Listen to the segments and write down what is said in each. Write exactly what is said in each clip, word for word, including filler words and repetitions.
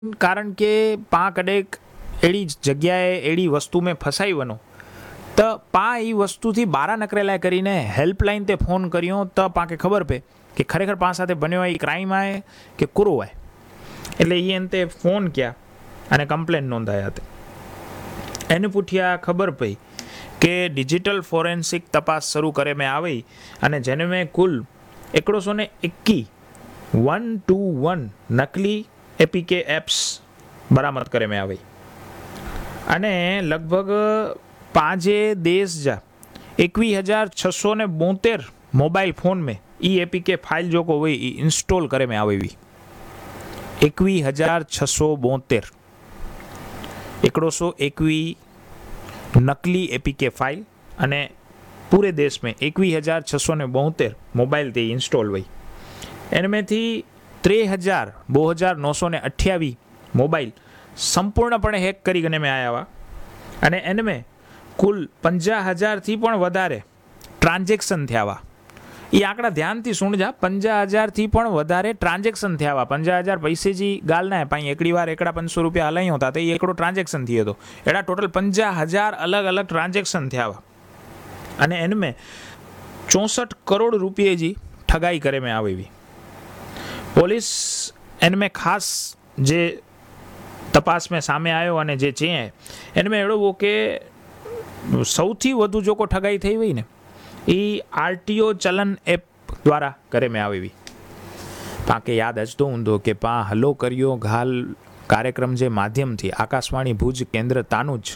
કારણ કે પા કડેક એડી જગ્યાએ એડી વસ્તુ મેં ફસાઈ વનો તો પા એ વસ્તુથી બારા નકરેલાય કરીને હેલ્પલાઇન તે ફોન કર્યો તો પાકે ખબર પે કે ખરેખર પા સાથે બન્યો હોય એ ક્રાઇમ આય કે કુરો હોય. એટલે એ અંતે ફોન ક્યા અને કમ્પ્લેન નોંધાયા હતા. એને પૂછ્યા ખબર પડી કે ડિજિટલ ફોરેન્સિક તપાસ શરૂ કરે મેં આવી અને જેને મેં કુલ એકડોસો ને એકી વન ટુ વન નકલી એપીકે એપ્સ બરામદ કરે મેં આવી અને લગભગ પાંચે દેશ જા એકવીસ હજાર છસો ને બોતેર મોબાઈલ ફોન में ई एपीके फाइल जो को हुई इंस्टॉल करे में आवेवी एकवीस हजार छसो बोतेर एकड़ो सौ एकवी नकली एपीके फाइल अने पूरे देश में एकवीस हजार छसो ने बोतेर मोबाइल ते इंस्टॉल हुई. एनमें थी त्रे हजार दो हजार नौ सौ ने अठावी मोबाइल संपूर्णपणे हेक करी गने में आया हुआ अने एनमें कुल पंजा हजार थी पण वधारे ट्रांजेक्शन थया हुआ. ये आंकड़ा ध्यान थी सुन जा. पंजा हजार थी पण वधारे ट्रांजेक्शन थया हुआ. पंजा हजार पैसे जी गाल ना पाई एकड़ी वार एकड़ा पंचसो रुपया हलाई होता तो ये एकड़ो ट्रांजेक्शन थी तो एड़ा टोटल पंजा हजार अलग अलग ट्रांजेक्शन थया हुआ अने एनमें चौसठ करोड़ रुपये जी ठगाई करे में आवी. पोलीस एनमें खास जे तपास में सामे आयो अने जे चे एनमें एड़ो वो के सौथी वधु जो को ठगाई थई हुई ने ई आरटीओ चलन एप द्वारा करे में आवी. पाके याद अजतो ऊंधो के पा हलो करियो घाल कार्यक्रम जे माध्यम थी आकाशवाणी भुज केंद्र तानुज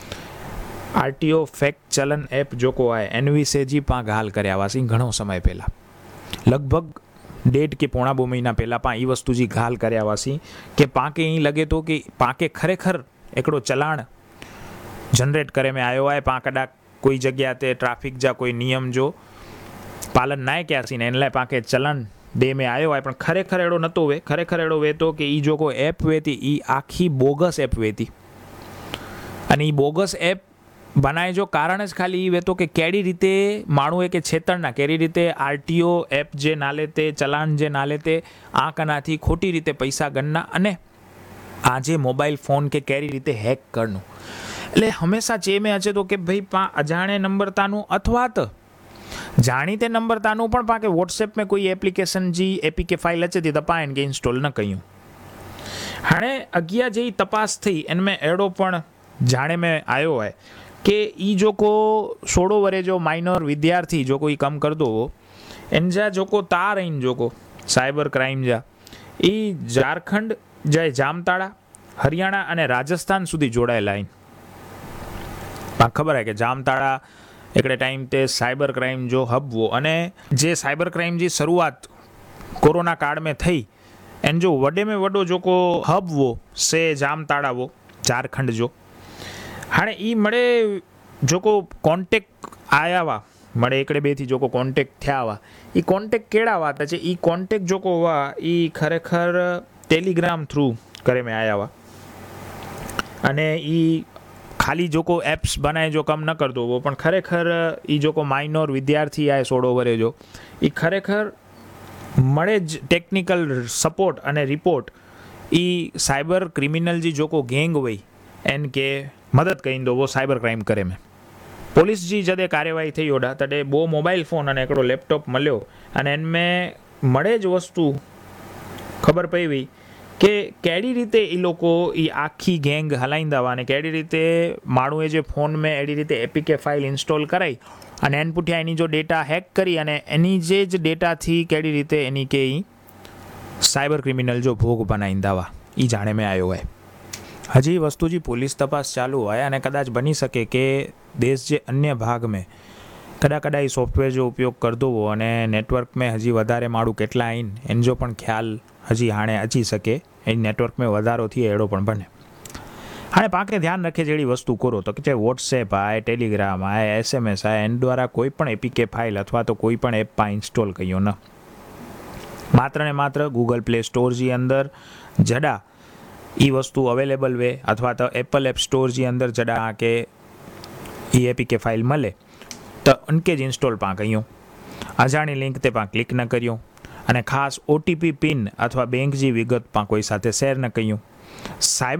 आरटीओ फैक्ट चलन एप जो को आए एन विषे जी पा घाल कर्या वासी घणो समय पहला लगभग डेढ़ के पौना बो महीना पहला पा ई वस्तु जी घाल कर्या वासी के पाके ई लगे तो कि पाके खरेखर एकड़ो चलाण जनरेट करे में आयो है. पा कदा कोई जगह ते ट्राफिक जा कोई नियम जो पालन ना क्या सी ने एने पाके चलन दे में आयो है पण खरेखर एड़ो नतो वे. खरेखर एड़ो वे तो कि ई जो को एप वेती ई आखी बोगस एप वेती अने ई बोगस एप बनाए जो कारण ज खाली ई वेतो कि केड़ी रीते माणुए के छेतरना केड़ी रीते आरटीओ एप जे ना लेते चलान जे ना लेते आ कनाथी खोटी रीते पैसा गणना अने आजे मोबाइल फोन के केड़ी रीते हैक करनु. એટલે હંમેશા ચે મેં અચે તો કે ભાઈ પા અજાણે નંબરતાનું અથવા તો જાણીતે નંબરતાનું પણ પા કે વોટ્સએપ में कोई एप्लिकेशन जी एपीके फाइल अचे थी तो पा इनके इंस्टॉल न कयूं. हाणे अगिया जी तपास थी इनमें एड़ो पण जाने में आयो है कि ई जो को सोलह वरे जो माइनर विद्यार्थी जो कोई कम कर दो इन जा जो को तार इन जो को साइबर क्राइम जा ई झारखंड जय जामताड़ा हरियाणा अने राजस्थान सुधी जोड़ायेला आइन. खबर है कि जामताड़ा एकड़े टाइम ते साइबर क्राइम जो हब वो अने जे साइबर क्राइम जी शुरुआत कोरोना काल में थई एन जो वडे में वडो जो को हब वो से जामताड़ा वो झारखंड जो हाणे ई मळे जो को कॉन्टेक्ट आया वा मळे एकड़े बे थी जो को कॉन्टेक्ट थया वा ई कॉन्टेक्ट केड़ा वा छे ई कॉन्टेक्ट जो को वा ई खरेखर टेलिग्राम थ्रू करे में आया वा अने ई खाली जो को एप्स बनाए जो कम न कर दो वो पण खरेखर ई जो को माइनर विद्यार्थी आए सोळो वरे जो ई खरेखर मळे ज टेक्निकल सपोर्ट अने रिपोर्ट ई साइबर क्रिमिनल जी जो को गैंग हुई एन के मदद कहीं दो वो साइबर क्राइम करे में. पुलिस जी जदे कार्यवाही थी ओडा तडे बो मोबाइल फोन अने एकड़ो लैपटॉप मळ्यो अने एनमें मळे ज वस्तु खबर पई हुई કે કેડી રીતે એ લોકો એ આખી ગેંગ હલાઈંदा हुआ ने केड़ी रीते माणुए जे फोन में एडी रीते एपीके फाइल इंस्टॉल कराई अने एन पुठिया एनी जो डेटा हैक करी अने एनी जे ज डेटा थी केड़ी रीते एनी के साइबर क्रिमिनल जो भोग बनाईंदा हुआ ई जाने में आयो है. हजी वस्तु जी पुलिस तपास चालू है अने कदाच बनी सके कि देश जे अन्य भाग में कदा कदा ई सॉफ्टवेर जो उपयोग करदो हो अने नेटवर्क में हजी वधारे माणु केटला आईन एन जो पण ख्याल हजी हाणे अची सके ए नेटवर्क में वधारो थी एड़ो पण बने. हाणे पाके ध्यान रखे जेड़ी वस्तु करो तो कि वॉट्सएप आए टेलिग्राम आए एसएमएस आए एन द्वारा कोई पण एपीके फाइल अथवा तो कोई पण एप पा इंस्टॉल करियो न. मात्र ने मात्र गूगल प्ले स्टोर जी अंदर जडा ई वस्तु अवेलेबल वे अथवा तो एप्पल एप स्टोर जी अंदर जडा के ई एपीके फाइल मळे तो उनके ज इंस्टॉल पा करियो. अजाणी लिंक ते पा क्लिक न करियो અને ખાસ ઓટીપી પિન અથવા બેંક जी विगत पा कोई साथे शेर न कयूं સાયબર